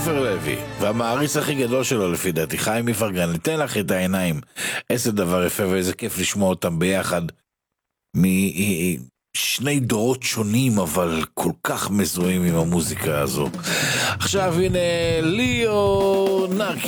עופר לוי, והמעריץ הכי גדול שלו לפי דעתי, חיים איפרגן, ניתן לך את העיניים. איזה דבר יפה ואיזה כיף לשמוע אותם ביחד. משני דורות שונים, אבל כל כך מזוהים עם המוזיקה הזו. עכשיו הנה ליאו נרקין.